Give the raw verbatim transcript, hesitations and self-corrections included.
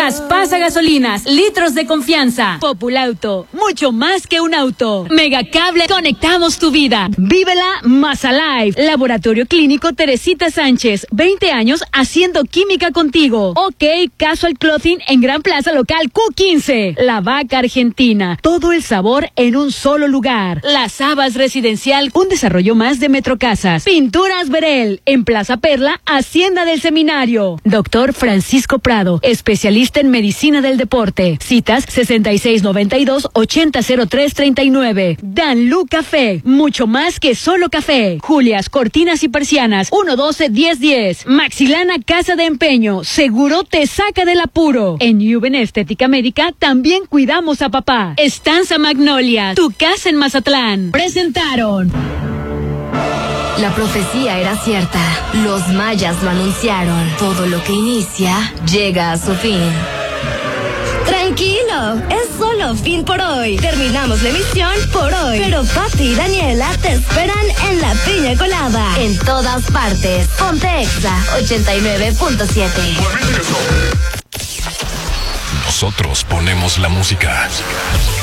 Gaspasa Gasolinas, litros de confianza. Populauto, mucho más que un auto. Megacable, conectamos tu vida. Vívela más alive. Laboratorio Clínico Teresita Sánchez, veinte años haciendo química contigo. OK Casual Clothing en Gran Plaza Local Q quince. La Vaca Argentina, todo el sabor en un solo lugar. Las Habas Residencial, un desarrollo más de Metrocasas. Pinturas Verel, en Plaza Perla, Hacienda del Seminario. Doctor Francisco Prado, especialista en medicina del deporte. Citas sesenta y seis noventa y dos ochenta cero tres treinta y nueve. Danlú Café, mucho más que solo café. Julias, cortinas y persianas, uno doce diez diez. Maxilana Casa de Empeño, seguro te saca del apuro. En Juven Estética Médica también cuidamos a papá. Estanza Magnolia, tu casa en Mazatlán. Presentaron. La profecía era cierta. Los mayas lo anunciaron. Todo lo que inicia llega a su fin. Tranquilo, es solo fin por hoy. Terminamos la emisión por hoy. Pero Pati y Daniela te esperan en la piña colada. En todas partes. Ponte Exa ochenta y nueve punto siete. Nosotros ponemos la música.